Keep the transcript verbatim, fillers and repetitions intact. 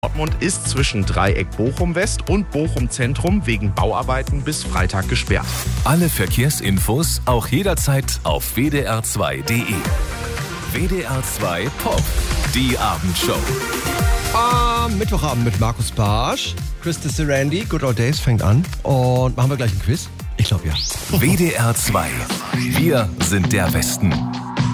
Dortmund ist zwischen Dreieck Bochum West und Bochum Zentrum wegen Bauarbeiten bis Freitag gesperrt. Alle Verkehrsinfos auch jederzeit auf w d r zwei punkt d e. W D R zwei Pop, die Abendshow. Am Mittwochabend mit Markus Barsch, Krista Sarandi, Good Old Days fängt an. Und machen wir gleich ein Quiz? Ich glaube ja. W D R zwei. Wir sind der Westen.